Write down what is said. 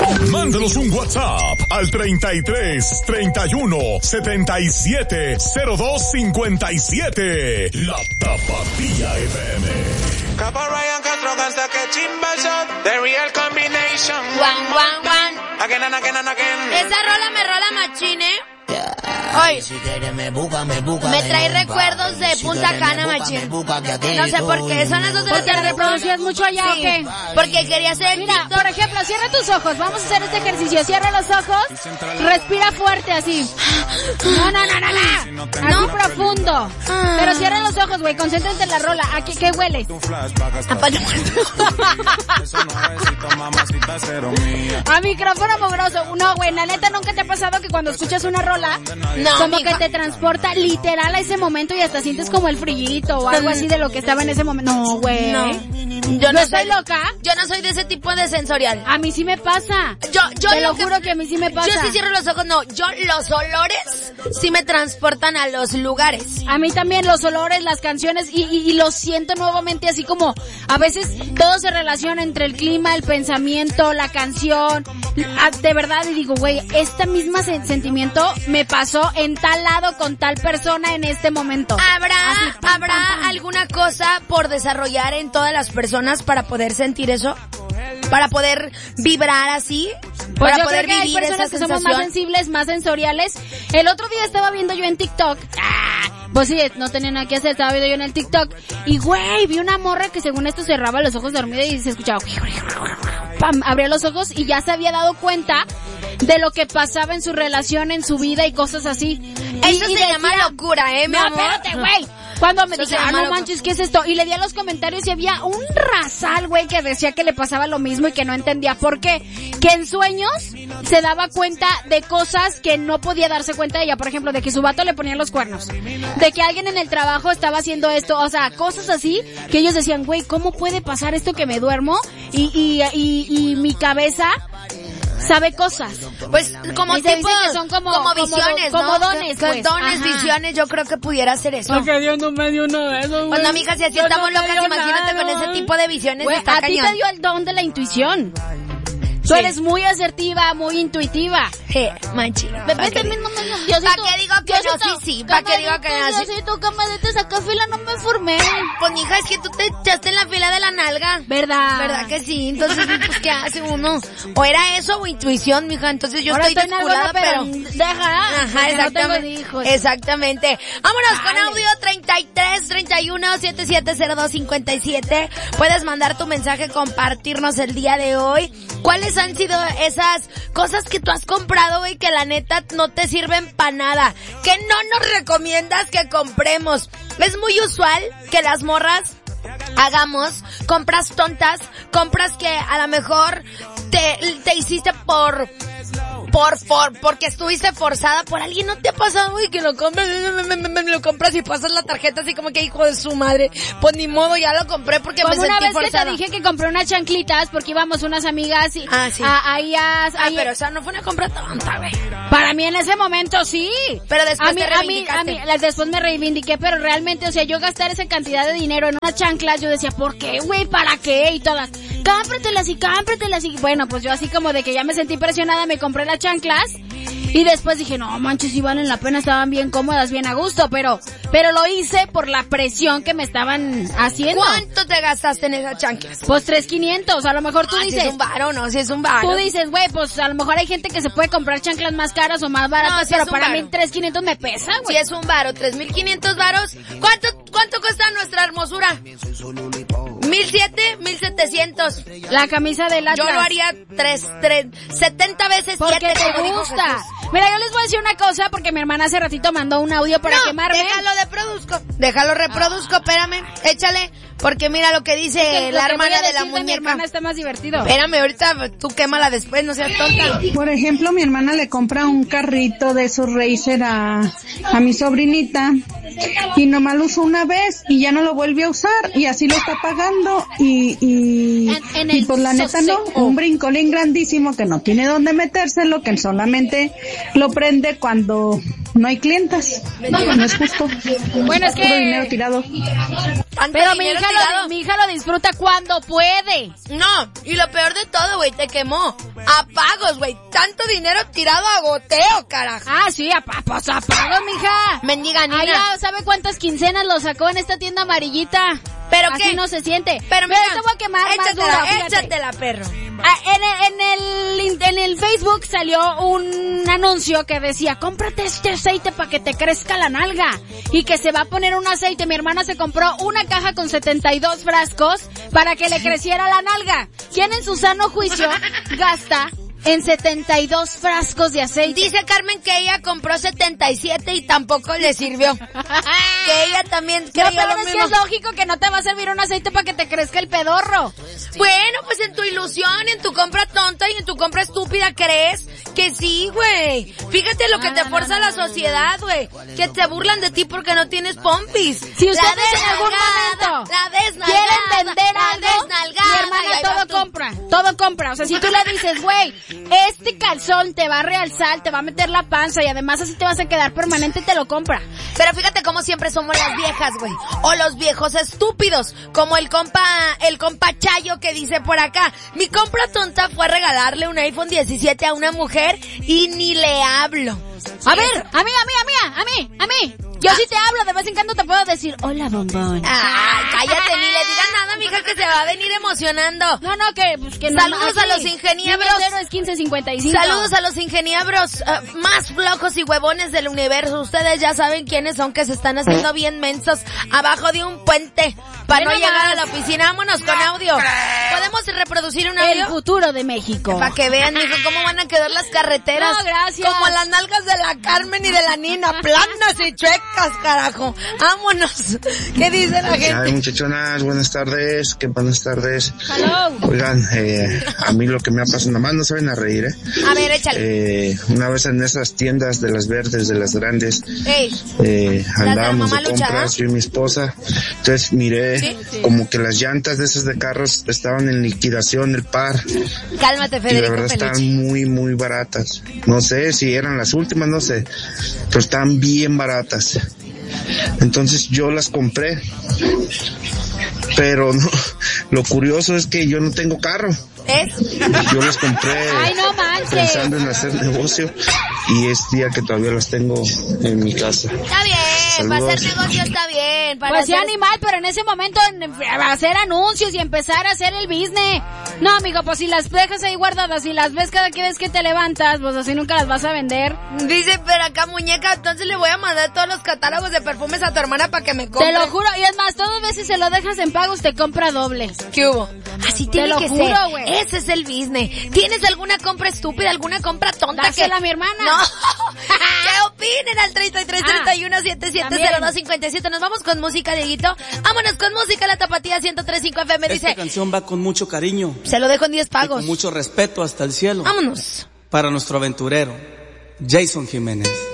Mándanos un WhatsApp al 33 31 77 02 57. La Tapatía FM. Capo Ryan Castro hasta que chimba shot. The real combination. One, one, one. Again and again and again. Esa rola me rola machine. Hoy me trae recuerdos de Punta Cana, machín. No sé por qué, son las 2 de la tarde. ¿Porque la reproducías mucho allá o qué? Porque quería hacer... Mira, por ejemplo, cierra tus ojos. Vamos a hacer este ejercicio. Cierra los ojos. Respira fuerte, así. No. Así profundo. Pero cierra los ojos, güey. Concéntrate en la rola. ¿A qué huele? A micrófono mugroso. No, güey, la neta, ¿nunca te ha pasado que cuando escuchas una rola... No, como que te transporta literal a ese momento y hasta sientes como el frillito o algo así de lo que estaba en ese momento? No, güey. No. Yo no estoy loca. Yo no soy de ese tipo de sensorial. A mí sí me pasa. Yo te lo juro que a mí sí me pasa. Yo sí cierro los ojos, no. Yo los olores sí me transportan a los lugares. A mí también los olores, las canciones y lo siento nuevamente así como a veces todo se relaciona entre el clima, el pensamiento, la canción. De verdad, y digo, güey, esta misma sentimiento me pasó en tal lado con tal persona en este momento. ¿Habrá alguna cosa por desarrollar en todas las personas para poder sentir eso? ¿Para poder vibrar así? Pues para yo poder creo que vivir hay personas esa que somos sensación. más sensibles, más sensoriales. El otro día estaba viendo yo en TikTok. Pues sí, no tenía nada que hacer, estaba viendo yo en el TikTok. Y güey, vi una morra que según esto cerraba los ojos dormida y se escuchaba. Pam, abría los ojos y ya se había dado cuenta de lo que pasaba en su relación, en su vida y cosas así. Eso se llama locura, mi amor. No, espérate, güey. Cuando me dije, no loco. manches, ¿qué es esto? Y le di a los comentarios y había un rasal, güey, que decía que le pasaba lo mismo y que no entendía por qué. Que en sueños se daba cuenta de cosas que no podía darse cuenta ella. Por ejemplo, de que su vato le ponía los cuernos. De que alguien en el trabajo estaba haciendo esto. O sea, cosas así que ellos decían, güey, ¿cómo puede pasar esto que me duermo? Y mi cabeza... sabe cosas. Pues como tipo, tipo que son como visiones, ¿no? como dones, pues. Dones, Ajá. Visiones, yo creo que pudiera ser eso. Porque Dios no me dio uno de esos, güey. Pues no, mija, si así estamos locas, imagínate con ese tipo de visiones, Güey, está a ti cañón. te dio el don de la intuición. Tú Sí. eres muy asertiva, muy intuitiva. Manchi. ¿Para qué digo que no? Sí, ¿para qué digo que no? Sí. Diosito, que me diste sacar fila, no me formé. Pues, mija, es que tú te echaste en la fila de la nalga. ¿Verdad que sí? Entonces, pues, ¿qué hace uno? O era eso o intuición, mija. Entonces yo ahora estoy nalgona, desculada, pero deja. Ajá, exactamente. No tengo hijos. Exactamente. Vámonos Dale. con audio 33 31 7702 57. Puedes mandar tu mensaje, compartirnos el día de hoy. ¿Cuáles han sido esas cosas que tú has comprado, güey, que la neta no te sirven para nada? Que no nos recomiendas que compremos. Es muy usual que las morras hagamos compras tontas, compras que a lo mejor te hiciste porque estuviste forzada por alguien. ¿No te ha pasado, güey, que lo compras y pasas la tarjeta así como que hijo de su madre? Pues ni modo, ya lo compré porque como me sentí una vez forzada. que te dije que compré unas chanclitas porque íbamos unas amigas y Sí. ahí pero esa no fue una compra tonta, güey. para mí en ese momento sí. Pero después a mí, te reivindicaste. después me reivindiqué, pero realmente, o sea, yo gastar esa cantidad de dinero en unas chanclas, yo decía, ¿por qué, güey? ¿Para qué? Y todas, cámpratelas y bueno, pues yo así como de que ya me sentí presionada, me compré las chanclas y después dije, no manches, sí valen la pena, estaban bien cómodas, bien a gusto, pero lo hice por la presión que me estaban haciendo. ¿Cuánto te gastaste en esas chanclas? Pues 3,500, a lo mejor tú dices. Si es un varo, no, si es un varo. Tú dices, güey, pues a lo mejor hay gente que se puede comprar chanclas más caras o más baratas, No, si pero es un para varo. mí 3,500 me pesa, güey. Si es un varo, 3,500 varos. ¿Cuánto cuesta nuestra hermosura? 1,700, 1,700. La camisa del Atlas. Yo lo haría 70 veces 7. Porque te gusta. Mira, yo les voy a decir una cosa, porque mi hermana hace ratito mandó un audio para quemarme. Déjalo reproduzco, espérame, échale, porque mira lo que dice la hermana de la muñeca. Mi hermana está más divertido. Espérame, ahorita tú quémala después, no seas tonta. Por ejemplo, mi hermana le compra un carrito de esos racer a mi sobrinita y nomás lo usó una vez y ya no lo vuelve a usar y así lo está pagando y pues la neta no, un brincolín grandísimo que no tiene dónde metérselo, que solamente lo prende cuando no hay clientas. No es justo. Bueno, es que... Puro dinero tirado. Pero mi hija lo disfruta cuando puede. No, y lo peor de todo, güey, te quemó. A pagos, güey. Tanto dinero tirado a goteo, carajo. Ah, sí, pues a pagos, mija. Mendiga nina. Ay, ya, ¿sabe cuántas quincenas lo sacó en esta tienda amarillita? ¿Pero así qué? no se siente. Pero mira, te voy a quemar más duro, fíjate. Échatela, perro. En el Facebook salió un anuncio que decía, cómprate este aceite para que te crezca la nalga. Y que se va a poner un aceite. Mi hermana se compró una caja con 72 frascos para que le creciera la nalga. ¿Quién en su sano juicio gasta en 72 frascos de aceite? Dice Carmen que ella compró 77 y tampoco le sirvió. Que ella también creyó lo mismo. Es que es lógico que no te va a servir un aceite para que te crezca el pedorro. Bueno, pues en tu ilusión, en tu compra tonta y en tu compra estúpida crees que sí, güey. Fíjate lo que te fuerza la sociedad, güey. Que te burlan de ti porque no tienes pompis. Si ustedes en algún momento quieren vender algo, mi hermana todo compra. O sea, si tú le dices, güey, este calzón te va a realzar, te va a meter la panza y además así te vas a quedar permanente, te lo compra. Pero fíjate cómo siempre somos las viejas, güey. O los viejos estúpidos. Como el compa Chayo que dice por acá, mi compra tonta fue regalarle un iPhone 17 a una mujer y ni le hablo. A ver, a mí. Yo sí te hablo, de vez en cuando te puedo decir, hola, bombón. Ay, cállate, ni le digas nada, mija, que se va a venir emocionando. No, que no. Saludos a los ingeniebros. Mi es 1555. Saludos a los ingeniebros más flojos y huevones del universo. Ustedes ya saben quiénes son, que se están haciendo bien mensos abajo de un puente para no llegar a la oficina. Vámonos con audio. ¿Podemos reproducir un audio? El futuro de México. Para que vean, mijo, cómo van a quedar las carreteras. No, gracias. Como las nalgas de la Carmen y de la Nina, planas y chuecas, carajo. Vámonos. ¿Qué dice la gente? Ay, muchachonas, buenas tardes. ¿Qué buenas tardes? Hello. Oigan, a mí lo que me ha pasado, nada más no se ven a reír, A ver, échale. Una vez en esas tiendas de las verdes, de las grandes, andábamos de compras, yo y mi esposa. Entonces miré como que las llantas de esas de carros estaban en liquidación, el par. Cálmate, Federico. Y la verdad estaban muy, muy baratas. No sé si eran las últimas, no sé. Pero estaban bien baratas. Entonces yo las compré. Pero no, lo curioso es que yo no tengo carro. Yo las compré pensando en hacer negocio y es día que todavía las tengo en mi casa. Está bien, saludos. Para hacer negocio está bien. Para pues sí, animal, pero en ese momento hacer anuncios y empezar a hacer el business. No, amigo, pues si las dejas ahí guardadas y las ves cada vez que te levantas, pues así nunca las vas a vender. Dice, pero acá muñeca, entonces le voy a mandar todos los catálogos de perfumes a tu hermana para que me compre. Te lo juro, y es más, todas veces se lo dejas en pagos, te compra doble. ¿Qué hubo? Así tiene que ser. Güey. Ese es el business. ¿Tienes alguna compra estúpida, alguna compra tonta? Dásela a mi hermana. No. ¿Qué opinen al 3331770257? Nos vamos con música, Dieguito. Vámonos con música, la Tapatía 103.5 FM. Dice, esta canción va con mucho cariño. Se lo dejo en 10 pagos. Con mucho respeto hasta el cielo. Vámonos. Para nuestro aventurero, Jason Jiménez.